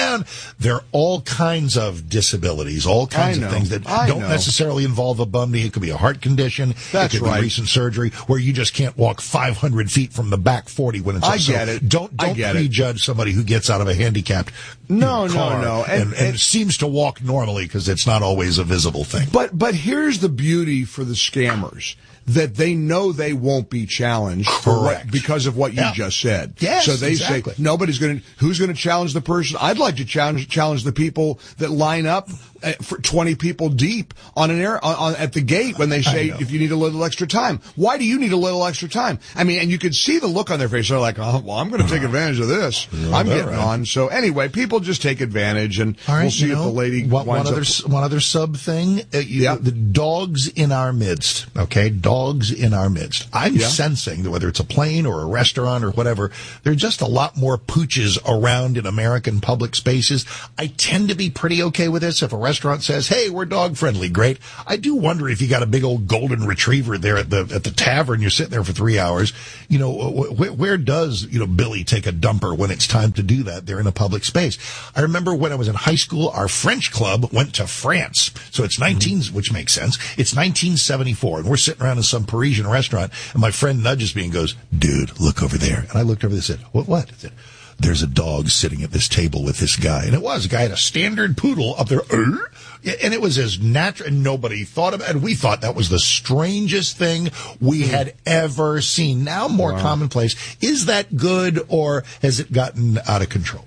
around. There are all kinds of disabilities, all kinds of things that don't necessarily involve a bum knee. It could be a heart condition. That's it could be recent surgery where you just can't walk 500 feet from the back 40 when it's I get it. Don't prejudge somebody who gets out of a handicapped car and seems to walk normally, because it's not always a visible thing. But here's the beauty for the scammers, that they know they won't be challenged because of what you just said. Yes, so they say who's going to challenge the person? I'd like to challenge the people that line up for 20 people deep on at the gate when they say, if you need a little extra time. Why do you need a little extra time? I mean, and you can see the look on their face. They're like, oh, well, I'm going to take advantage of this. I'm getting on. So anyway, people just take advantage, and we'll see if the lady one other sub thing. The dogs in our midst. Okay, dogs in our midst. I'm sensing that whether it's a plane or a restaurant or whatever, there are just a lot more pooches around in American public spaces. I tend to be pretty okay with this. If a restaurant says, hey, we're dog friendly, great. I do wonder if you got a big old golden retriever there at the tavern, you're sitting there for 3 hours, where does, Billy take a dumper when it's time to do that? They're in a public space. I remember when I was in high school, our French club went to France. So it's which makes sense. It's 1974, and we're sitting around in some Parisian restaurant, and my friend nudges me and goes, dude, look over there. And I looked over there and said, what? I said, there's a dog sitting at this table with this guy. And it was a guy had a standard poodle up there. And it was as natural, and nobody thought of it. And we thought that was the strangest thing we had ever seen. Now more commonplace. Is that good, or has it gotten out of control?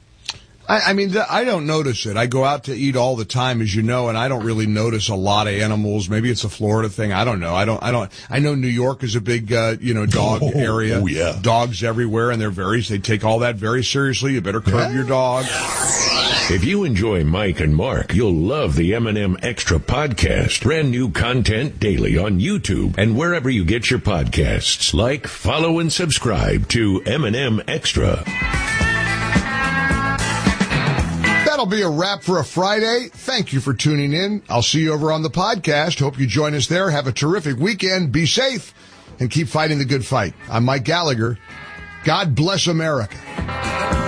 I mean, I don't notice it. I go out to eat all the time, as you know, and I don't really notice a lot of animals. Maybe it's a Florida thing. I don't know. I know New York is a big, dog area. Oh, yeah. Dogs everywhere, and they take all that very seriously. You better curb your dog. If you enjoy Mike and Mark, you'll love the M&M Extra podcast. Brand new content daily on YouTube and wherever you get your podcasts. Like, follow, and subscribe to M&M Extra. That'll be a wrap for a Friday. Thank you for tuning in. I'll see you over on the podcast. Hope you join us there. Have a terrific weekend. Be safe and keep fighting the good fight. I'm Mike Gallagher. God bless America.